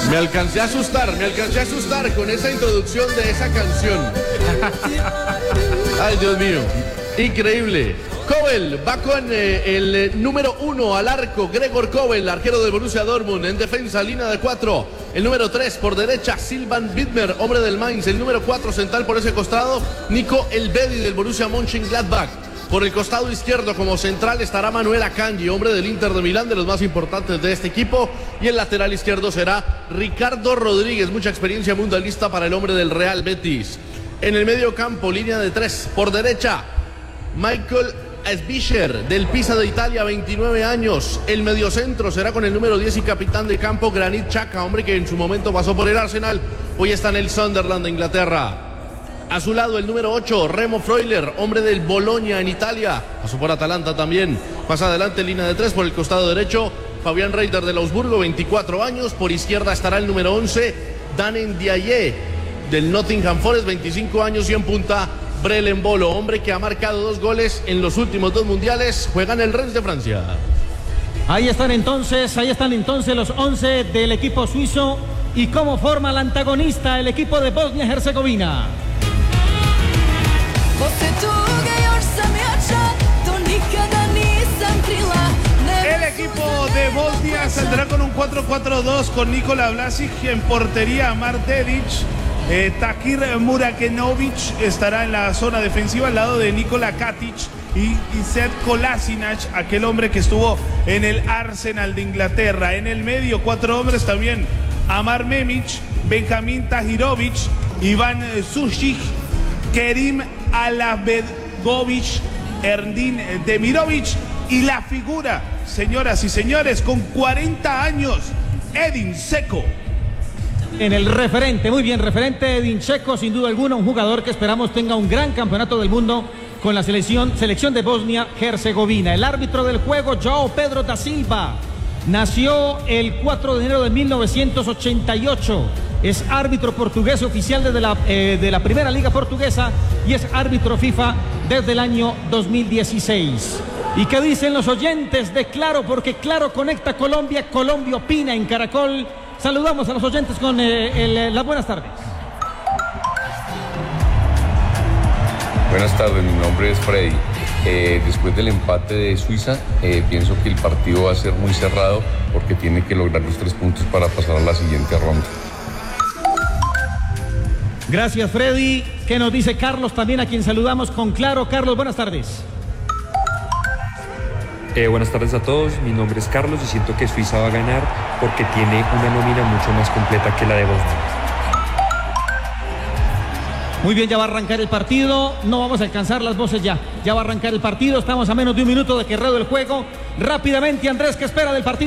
Me alcancé a asustar con esa introducción de esa canción. Ay, Dios mío, increíble. Kobel va con el número 1 al arco, Gregor Kobel, arquero del Borussia Dortmund. En defensa, línea de 4, el número 3 por derecha, Silvan Widmer, hombre del Mainz. El número 4 central por ese costado, Nico Elvedi del Borussia Mönchengladbach. Por el costado izquierdo como central estará Manuel Akanji, hombre del Inter de Milán, de los más importantes de este equipo. Y el lateral izquierdo será Ricardo Rodríguez, mucha experiencia mundialista para el hombre del Real Betis. En el medio campo, línea de 3, por derecha, Michael Svischer del Pisa de Italia, 29 años. El mediocentro será con el número 10 y capitán de campo, Granit Xhaka, hombre que en su momento pasó por el Arsenal, hoy está en el Sunderland de Inglaterra. A su lado el número 8, Remo Freuler, hombre del Bologna en Italia, pasó por Atalanta también. Más adelante, línea de 3 por el costado derecho, Fabián Reiter del Augsburgo, 24 años. Por izquierda estará el número 11, Danen Ndiaye del Nottingham Forest, 25 años. Y en punta, Brel Embolo, hombre que ha marcado 2 goles en los últimos 2 mundiales, juega en el Rennes de Francia. Ahí están entonces los 11 del equipo suizo. ¿Y cómo forma el antagonista el equipo de Bosnia-Herzegovina? El equipo de Bosnia saldrá con un 4-4-2 con Nikola Vlasic en portería, Amar Dedic. Takir Murakenovic estará en la zona defensiva al lado de Nikola Katic y Zed Kolasinac, aquel hombre que estuvo en el Arsenal de Inglaterra. En el medio, 4 hombres también: Amar Memic, Benjamin Tahirovic, Iván Sušić, Kerim Alabegovic, Erdin Demirovic y la figura, señoras y señores, con 40 años, Edin Dzeko. En el referente, muy bien, referente Edin Dzeko, sin duda alguna, un jugador que esperamos tenga un gran campeonato del mundo con la selección de Bosnia-Herzegovina. El árbitro del juego, João Pedro da Silva, nació el 4 de enero de 1988. Es árbitro portugués oficial desde de la Primera Liga Portuguesa y es árbitro FIFA desde el año 2016. ¿Y qué dicen los oyentes de Claro? Porque Claro conecta Colombia, Colombia opina en Caracol. Saludamos a los oyentes con las buenas tardes. Buenas tardes, mi nombre es Freddy. Después del empate de Suiza, pienso que el partido va a ser muy cerrado porque tiene que lograr los 3 puntos para pasar a la siguiente ronda. Gracias, Freddy. ¿Qué nos dice Carlos también, a quien saludamos con Claro? Carlos, buenas tardes. Buenas tardes a todos, mi nombre es Carlos y siento que Suiza va a ganar porque tiene una nómina mucho más completa que la de Bosnia. Muy bien, ya va a arrancar el partido, no vamos a alcanzar las voces ya va a arrancar el partido, estamos a menos de 1 minuto de que ruede el juego. Rápidamente, Andrés, ¿qué espera del partido?